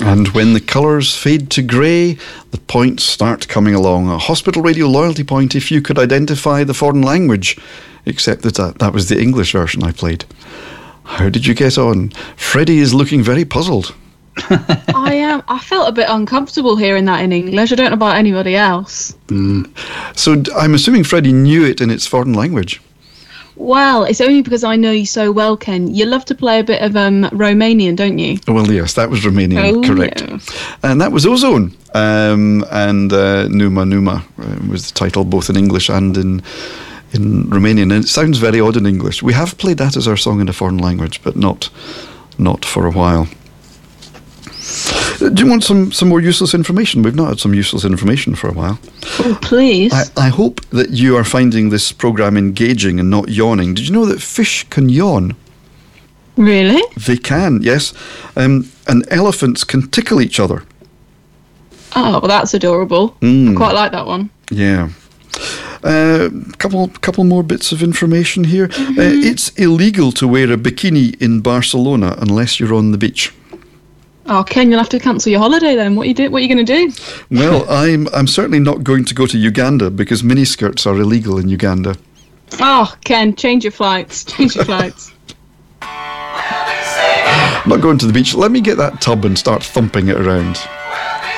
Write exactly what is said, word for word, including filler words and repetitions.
And when the colours fade to grey, the points start coming along. A hospital radio loyalty point if you could identify the foreign language, except that that, that was the English version I played. How did you get on? Freddie is looking very puzzled. I am. Um, I felt a bit uncomfortable hearing that in English. I don't know about anybody else. Mm. So I'm assuming Freddie knew it in its foreign language. Well, it's only because I know you so well, Ken. You love to play a bit of um, Romanian, don't you? Well, yes, that was Romanian, oh, correct. Yeah. And that was Ozone. Um, and uh, Numa Numa uh, was the title both in English and in in Romanian. And it sounds very odd in English. We have played that as our song in a foreign language, but not not for a while. Do you want some, some more useless information? We've not had some useless information for a while. Oh, please. I, I hope that you are finding this programme engaging and not yawning. Did you know that fish can yawn? Really? They can, yes. Um, and elephants can tickle each other. Oh, well, that's adorable. Mm. I quite like that one. Yeah. A uh, couple couple more bits of information here. Mm-hmm. Uh, it's illegal to wear a bikini in Barcelona unless you're on the beach. Oh, Ken, you'll have to cancel your holiday then. What are you do? What are you going to do? Well, I'm I'm certainly not going to go to Uganda because miniskirts are illegal in Uganda. Oh, Ken, change your flights. Change your flights. Not going to the beach. Let me get that tub and start thumping it around.